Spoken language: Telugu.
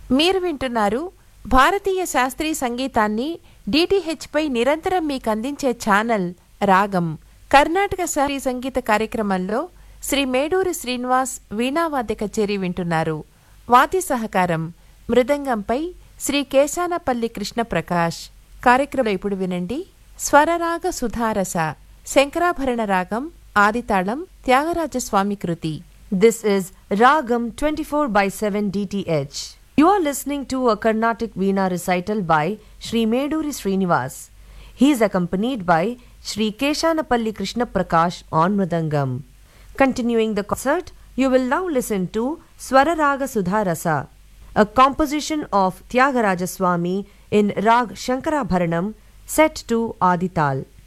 మీరు వింటున్నారు భారతీయ శాస్త్రీయ సంగీతాన్ని DTH పై నిరంతరం మీకు అందించే ఛానల్ రాగం. కర్ణాటక శాస్త్రీయ సంగీత కార్యక్రమంలో శ్రీ మేడూరి శ్రీనివాస్ వీణావాద్య కచేరీ వింటున్నారు. వాద్య సహకారం మృదంగంపై శ్రీ కేశానపల్లి కృష్ణ ప్రకాష్. కార్యక్రమంలో ఇప్పుడు వినండి స్వరరాగ సుధారస, శంకరాభరణ రాగం, ఆదితాళం, త్యాగరాజస్వామి కృతి. This is Ragam 24/7 DTH. You are listening to a Carnatic Veena recital by Sri Meduri Srinivas. He is accompanied by Sri Keshanapalli Krishna Prakash on Mridangam. Continuing the concert, you will now listen to Swararaga Sudharasa, a composition of Tyagaraja Swami in Rag Shankarabharanam set to Adital.